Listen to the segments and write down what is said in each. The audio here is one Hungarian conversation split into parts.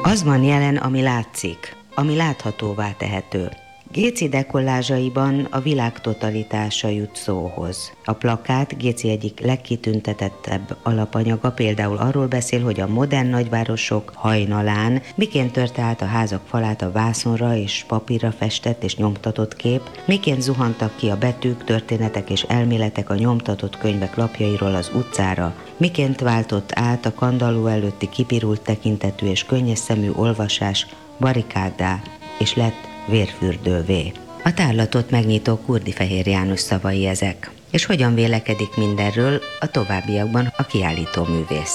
Az van jelen, ami látszik, ami láthatóvá tehető. Géci dekollázsaiban a világ totalitása jut szóhoz. A plakát Géci egyik legkitüntetettebb alapanyaga például arról beszél, hogy a modern nagyvárosok hajnalán miként törte át a házak falát a vászonra és papírra festett és nyomtatott kép, miként zuhantak ki a betűk, történetek és elméletek a nyomtatott könyvek lapjairól az utcára, miként váltott át a kandalló előtti kipirult tekintetű és könnyes szemű olvasás barikáddá, és lett vérfürdővé. A tárlatot megnyitó Kurdi Fehér János szavai ezek. És hogyan vélekedik mindenről a továbbiakban a kiállító művész.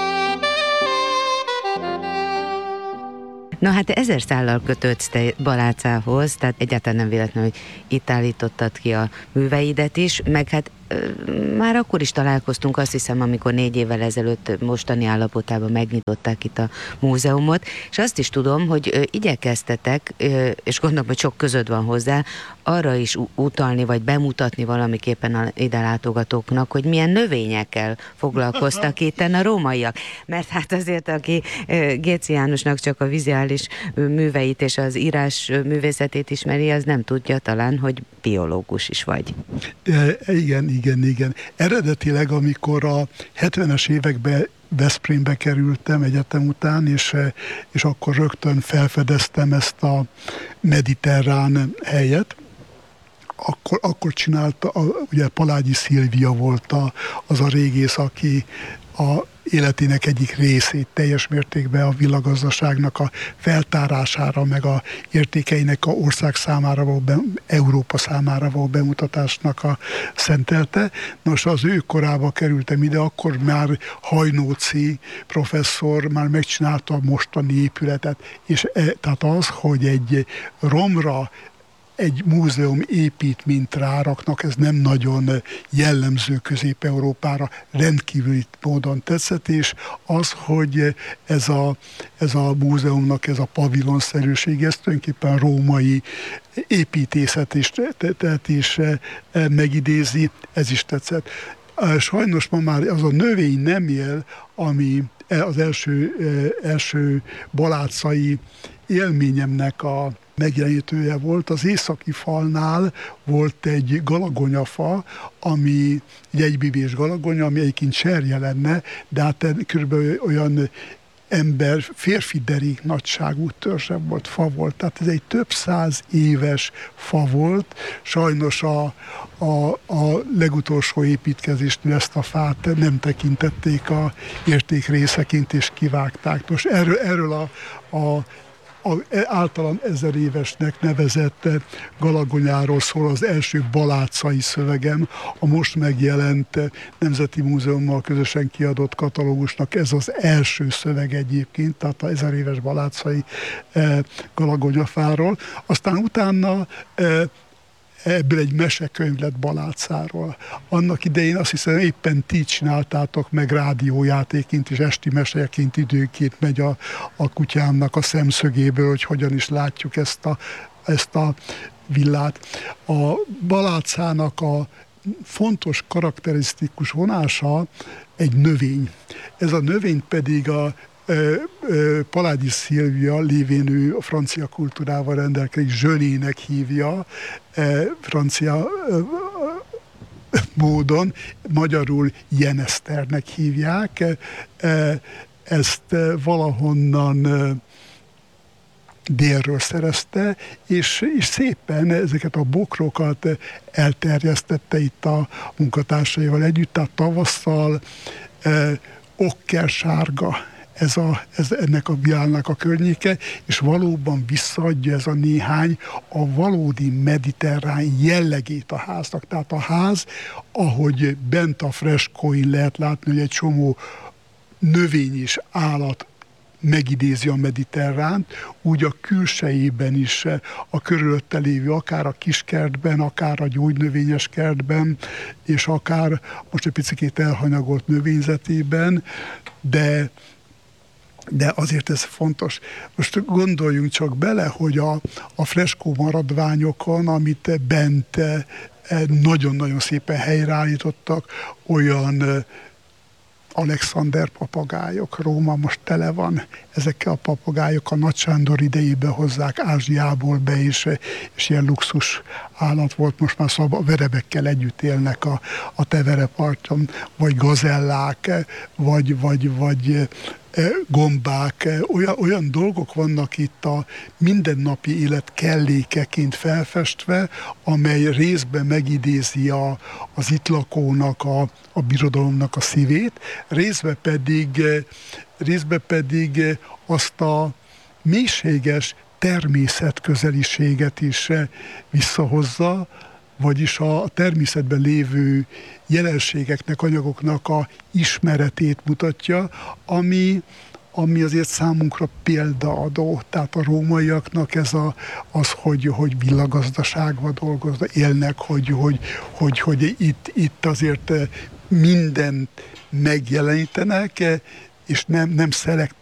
Na hát 1000 szállal kötődsz te Balácához, tehát egyáltalán nem véletlen, hogy itt állítottad ki a műveidet is, meg hát már akkor is találkoztunk, azt hiszem, amikor 4 évvel ezelőtt mostani állapotában megnyitották itt a múzeumot, és azt is tudom, hogy igyekeztetek, és gondolom, hogy sok között van hozzá, arra is utalni, vagy bemutatni valamiképpen a ide látogatóknak, hogy milyen növényekkel foglalkoztak itten a rómaiak. Mert hát azért, aki Géci Jánosnak csak a vizuális műveit és az írás művészetét ismeri, az nem tudja talán, hogy biológus is vagy. Igen. Eredetileg, amikor a 70-es években Veszprémbe kerültem egyetem után, és akkor rögtön felfedeztem ezt a mediterrán helyet, akkor csinálta, ugye Palágyi Szilvia volt az a régész, aki a életének egyik részét teljes mértékben a világgazdaságnak a feltárására, meg a értékeinek a ország számára, Európa számára való bemutatásnak a szentelte. Nos, az ő korába kerültem ide, akkor már Hajnóci professzor már megcsinálta a mostani épületet, és tehát az, hogy egy romra egy múzeum épít, mint ráraknak, ez nem nagyon jellemző Közép-Európára, rendkívüli módon tetszett, és az, hogy ez a múzeumnak ez a pavilonszerűség, ez tulajdonképpen római építészet is megidézi, ez is tetszett. Sajnos ma már az a növény nem él, ami az első balácai élményemnek a megjelenítője volt. Az északi falnál volt egy galagonyafa, ami egy egybibés galagonya, ami egyébként cserje lenne, de hát körülbelül olyan férfi derék nagyságú törzse volt, fa volt. Tehát ez egy több 100 éves fa volt. Sajnos a legutolsó építkezésnél ezt a fát nem tekintették a értékrészeként, és kivágták. Most erről a általam 1000 évesnek nevezett galagonyáról szól az első balácai szövegem, a most megjelent Nemzeti Múzeummal közösen kiadott katalógusnak ez az első szöveg egyébként, tehát a 1000 éves balácai galagonyafáról. Aztán utána ebből egy mesekönyv lett Balácáról. Annak idején azt hiszem éppen ti csináltátok meg rádiójátéként és esti mesejeként időnként megy a kutyámnak a szemszögéből, hogy hogyan is látjuk ezt a villát. A Balácának a fontos karakterisztikus vonása egy növény. Ez a növény pedig a Palágyi Szilvia, lévén ő a francia kultúrával rendelkezik, zsönének hívja, francia módon, magyarul jeneszternek hívják. Ezt valahonnan délről szerezte, és szépen ezeket a bokrokat elterjesztette itt a munkatársaival együtt, tehát tavasszal okkersárga ennek a viálnak a környéke, és valóban visszaadja ez a néhány a valódi mediterrán jellegét a háznak. Tehát a ház, ahogy bent a freskóin lehet látni, hogy egy csomó növény és állat megidézi a mediterránt, úgy a külsejében is a körülötte lévő, akár a kiskertben, akár a gyógynövényes kertben, és akár most egy picit elhanyagolt növényzetében, de azért ez fontos. Most gondoljunk csak bele, hogy a freskó maradványokon, amit bent nagyon-nagyon szépen helyreállítottak, olyan Alexander papagájok. Róma most tele van ezekkel a papagájok, a Nagy Sándor idejében hozzák Ázsiából be, és ilyen luxus állat volt, most már a verebekkel együtt élnek a tevereparton, vagy gazellák, vagy gombák, olyan dolgok vannak itt a mindennapi élet kellékeként felfestve, amely részben megidézi az itt lakónak, a birodalomnak a szívét, részben pedig azt a mélységes természetközeliséget is visszahozza, vagyis a természetben lévő jelenségeknek, anyagoknak a ismeretét mutatja, ami azért számunkra példaadó. Tehát a rómaiaknak ez hogy villagazdaságban dolgoznak, élnek, hogy itt azért mindent megjelenítenek, és nem szelektív